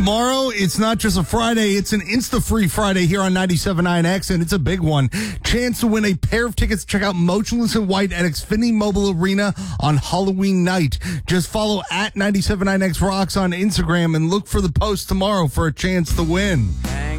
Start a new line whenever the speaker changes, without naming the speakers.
Tomorrow, it's not just a Friday, it's an Insta-Free Friday here on 97.9X, and it's a big one. Chance to win a pair of tickets to check out Motionless in White at Xfinity Mobile Arena on Halloween night. Just follow at 97.9X Rocks on Instagram and look for the post tomorrow for a chance to win.